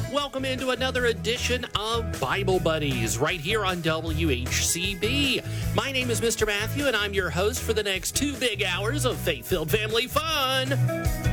Welcome into another edition of Bible Buddies right here on WHCB. My name is Mr. Matthew, and I'm your host for the next 2 big hours of faith-filled family fun.